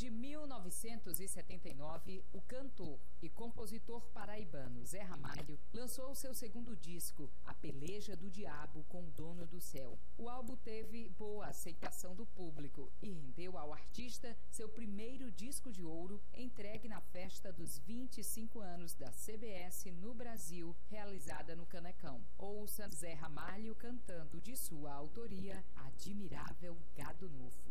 de 1979, o cantor e compositor paraibano Zé Ramalho lançou seu segundo disco, A Peleja do Diabo com o Dono do Céu. O álbum teve boa aceitação do público e rendeu ao artista seu primeiro disco de ouro, entregue na festa dos 25 anos da CBS no Brasil, realizada no Canecão. Ouça Zé Ramalho cantando de sua autoria Admirável Gado Novo.